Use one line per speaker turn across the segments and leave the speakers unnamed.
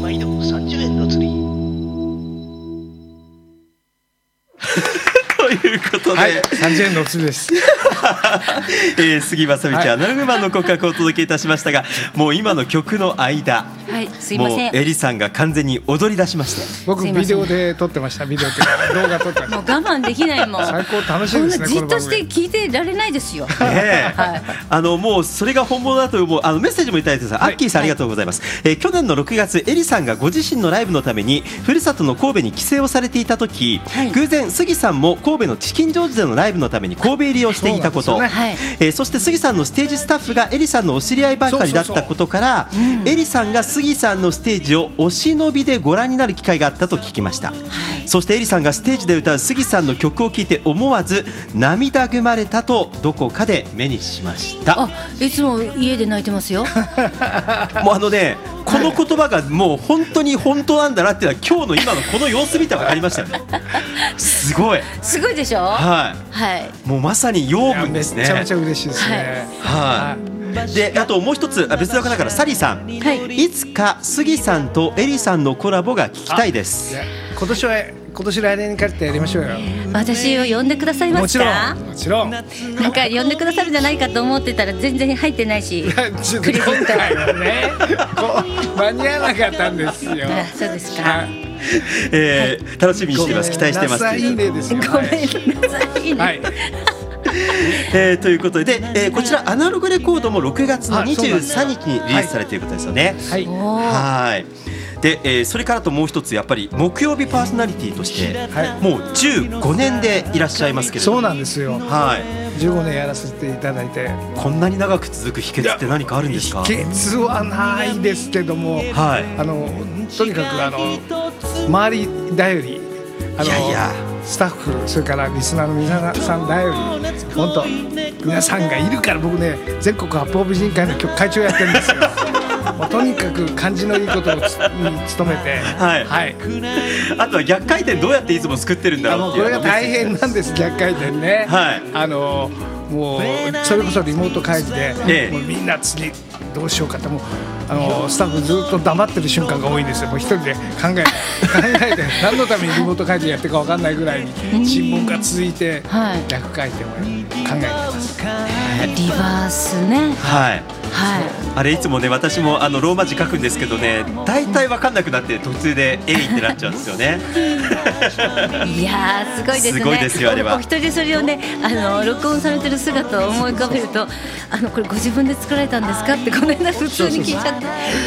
毎度30円の釣り
ということで、
はい、30円のお釣りです。
杉正道アナログマンの告白をお届けいたしましたが、もう今の曲の間、
はい、すいません、
もうエリさんが完全に踊り出しまして、
僕ビデオで撮ってました。ビデオって動画撮ってました。
もう我慢できないもん。
最高楽しいですね。
じっとして聞いてられないですよ。
はい、もうそれが本物だと思う。メッセージもいただいてさ、アッキーさんありがとうございます。去年の6月、エリさんがご自身のライブのためにふるさとの神戸に帰省をされていた時、偶然杉さんも神戸のチキンジョージでのライブのために神戸入りをしていたこと、そして杉さんのステージスタッフがエリさんのお知り合いばかりだったことから、エリさんが杉さんのステージをお忍びでご覧になる機会があったと聞きました。そしてエリさんがステージで歌う杉さんの曲を聴いて思わず涙ぐまれたとどこかで目にしました。
あ、いつも家で泣いてますよ。
もうこの言葉がもう本当に本当なんだなっていうのは今日の今のこの様子見たら分かりましたよね。すごい
でしょ。はい、
もうまさに養分ですね。
めちゃめちゃ嬉しいですね。
で、あともう一つ別の方からサリーさん、いつか杉さんとエリさんのコラボが聞きたいです。
今年来年に帰ってやりましょうよ。
私を呼んでくださいますか。
もちろん。
なんか呼んでくださるんじゃないかと思ってたら全然入ってないし、クレジット
ね、間に合わなかったんですよ。
そうですか。
楽しみにしてます。期待してます。
いいねですよ。
ごめんなさいね。
ということで、こちらアナログレコードも6月の23日にリリースされていることですよね。はい。で、それからともう一つやっぱり木曜日パーソナリティとして、もう15年でいらっしゃいますけれども。
そうなんですよ。15年やらせていただいて、
こんなに長く続く秘訣って何かあるんですか？
秘訣はないですけども、とにかく周り頼り、スタッフ、それからリスナーの皆さん頼り、本当皆さんがいるから、僕ね、全国八方美人会の会長やってるんですよ。もうとにかく感じのいいことに努めて、
あとは逆回転どうやっていつも作ってるんだろうっていう、
これが大変なんです。逆回転ね、もうそれこそリモート会議で、もうみんな次どうしようかと、もうスタッフずっと黙ってる瞬間が多いんですよ。もう一人で考えて何のためにリモート会議やってるか分かんないぐらいに沈黙が続いて、逆回転を考えてます。
リバースね。
あれいつもね、私もローマ字書くんですけどね、大体分かんなくなって途中で「えい」ってなっちゃうんですよね。
いやー、すごいですね。
すごいですよ、あれは。
お一人でそれをね、録音されてる姿を思い浮かべると、これご自分で作られたんですかってごめんなさい、普通に聞いちゃって。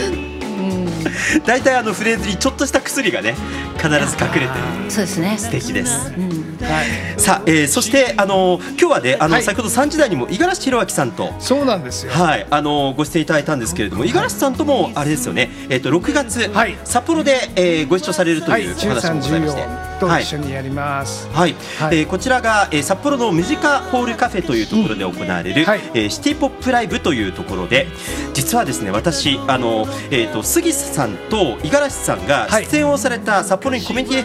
大体フレーズにちょっとした薬がね必ず隠れてる。
そうですね。
素敵です。さあ、そして今日はね、先ほど3時台にも五十嵐弘明さんと、
そうなんですよ。
ご出演いただいたんですけれども、五十嵐さんともあれですよね、6月、札幌で、ご一緒されるというお話もございまして、
と一緒にやります。
こちらが、札幌のムジカホールカフェというところで行われる、シティポップライブというところで、実はですね、私杉さんと五十嵐さんが出演をされた札幌にコメディ